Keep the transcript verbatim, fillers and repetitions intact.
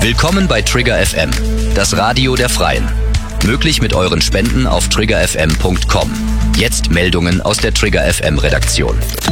Willkommen bei Trigger F M, das Radio der Freien. Möglich mit euren Spenden auf trigger f m punkt com. Jetzt Meldungen aus der Trigger F M Redaktion.